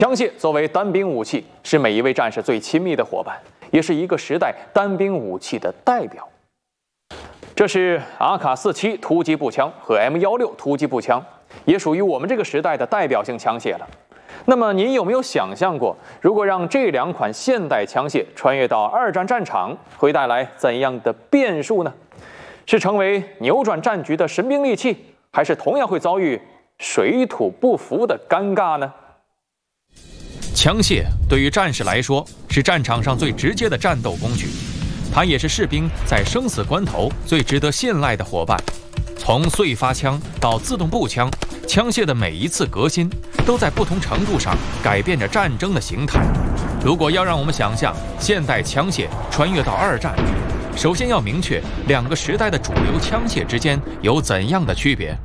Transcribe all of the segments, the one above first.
枪械作为单兵武器，是每一位战士最亲密的伙伴，也是一个时代单兵武器的代表。这是AK-47突击步枪和 M16突击步枪，也属于我们这个时代的代表性枪械了。那么您有没有想象过，如果让这两款现代枪械穿越到二战战场，会带来怎样的变数呢？是成为扭转战局的神兵利器，还是同样会遭遇水土不服的尴尬呢？ 枪械对于战士来说是战场上最直接的战斗工具，它也是士兵在生死关头最值得信赖的伙伴。从碎发枪到自动步枪，枪械的每一次革新都在不同程度上改变着战争的形态。如果要让我们想象现代枪械穿越到二战，首先要明确两个时代的主流枪械之间有怎样的区别。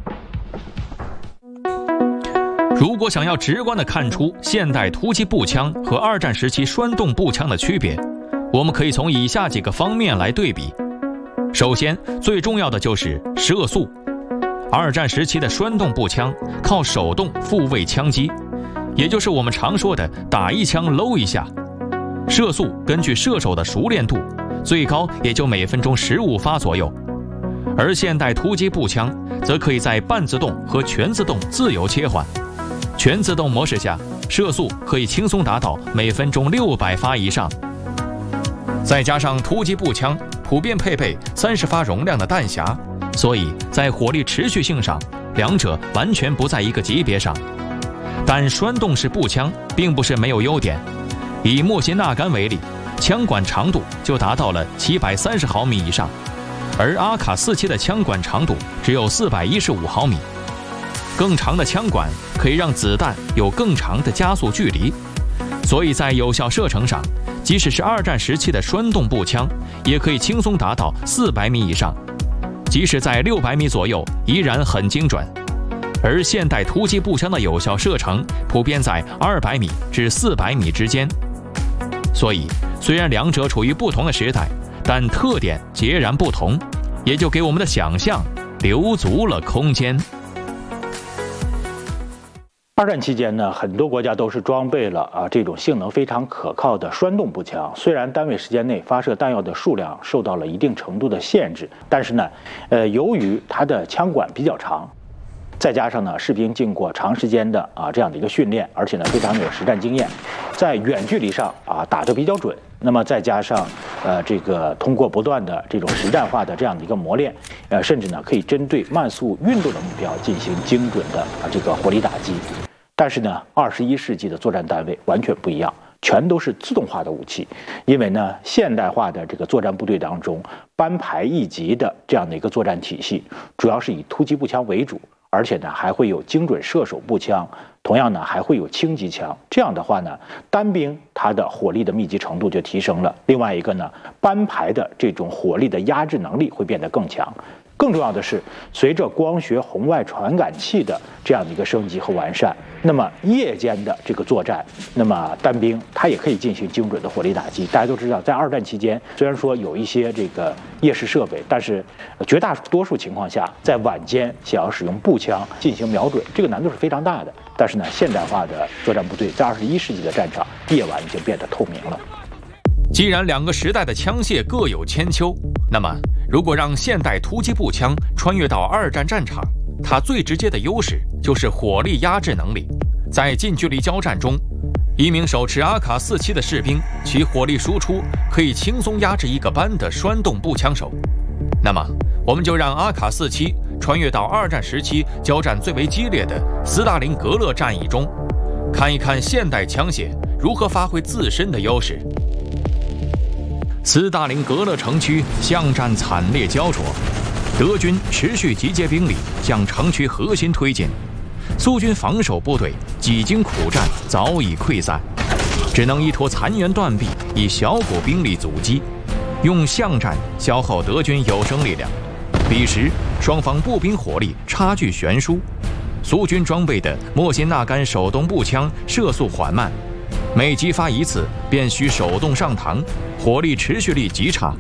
如果想要直观地看出现代突击步枪和二战时期栓动步枪的区别，我们可以从以下几个方面来对比。首先，最重要的就是射速。二战时期的栓动步枪靠手动复位枪机，也就是我们常说的打一枪搂一下。射速根据射手的熟练度，最高也就每分钟15发左右。而现代突击步枪则可以在半自动和全自动自由切换。全自动模式下，射速可以轻松达到每分钟600发以上。再加上突击步枪普遍配备30发容量的弹匣，所以在火力持续性上，两者完全不在一个级别上。但栓动式步枪并不是没有优点，以莫辛纳甘为例，枪管长度就达到了730毫米以上，而AK-47的枪管长度只有415毫米。更长的枪管可以让子弹有更长的加速距离，所以在有效射程上，即使是二战时期的栓动步枪，也可以轻松达到400米以上，即使在600米左右，依然很精准。而现代突击步枪的有效射程普遍在200米至400米之间。所以，虽然两者处于不同的时代，但特点截然不同，也就给我们的想象留足了空间。 二战期间呢，很多国家都是装备了这种性能非常可靠的栓动步枪。虽然单位时间内发射弹药的数量受到了一定程度的限制，但是呢，由于它的枪管比较长，再加上呢士兵经过长时间的这样的一个训练，而且呢非常有实战经验，在远距离上打得比较准。那么再加上这个通过不断的这种实战化的这样的一个磨练，甚至呢可以针对慢速运动的目标进行精准的这个火力打击。但是呢，21世纪的作战单位完全不一样，全都是自动化的武器。因为呢，现代化的这个作战部队当中，班排一级的这样的一个作战体系，主要是以突击步枪为主，而且呢还会有精准射手步枪，同样呢还会有轻机枪。这样的话呢，单兵它的火力的密集程度就提升了。另外一个呢，班排的这种火力的压制能力会变得更强。更重要的是，随着光学红外传感器的这样的一个升级和完善，那么夜间的这个作战，那么单兵它也可以进行精准的火力打击。大家都知道，在二战期间，虽然说有一些这个夜视设备，但是绝大多数情况下，在晚间想要使用步枪进行瞄准，这个难度是非常大的。但是呢，现代化的作战部队在21世纪的战场，夜晚已经变得透明了。 既然两个时代的枪械各有千秋，那么如果让现代突击步枪穿越到二战战场，它最直接的优势就是火力压制能力。在近距离交战中，一名手持AK-47的士兵，其火力输出可以轻松压制一个班的栓动步枪手。那么，我们就让AK-47穿越到二战时期交战最为激烈的斯大林格勒战役中，看一看现代枪械如何发挥自身的优势。斯大林格勒城区巷战惨烈焦灼，德军持续集结兵力向城区核心推进，苏军防守部队几经苦战早已溃散，只能依托残垣断壁以小股兵力阻击，用巷战消耗德军有生力量。彼时双方步兵火力差距悬殊，苏军装备的莫辛纳甘手动步枪射速缓慢，每击发一次便需手动上膛，火力持续力极差。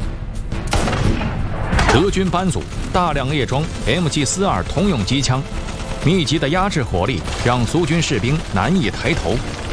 德军班组大量列装 MG42 通用机枪，密集的压制火力让苏军士兵难以抬头，